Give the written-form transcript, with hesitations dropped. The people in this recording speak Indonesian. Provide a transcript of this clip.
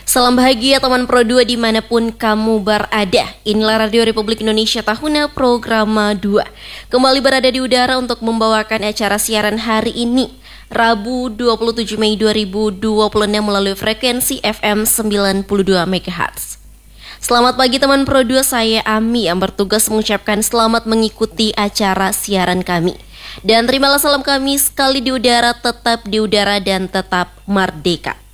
Salam bahagia teman Pro 2 dimanapun kamu berada. Inilah Radio Republik Indonesia Tahuna Programa 2. Kembali berada di udara untuk membawakan acara siaran hari ini, Rabu 27 Mei 2026 melalui frekuensi FM 92 MHz. Selamat pagi teman Pro 2, saya Ami yang bertugas mengucapkan selamat mengikuti acara siaran kami. Dan terimalah salam kami sekali di udara, tetap di udara dan tetap merdeka.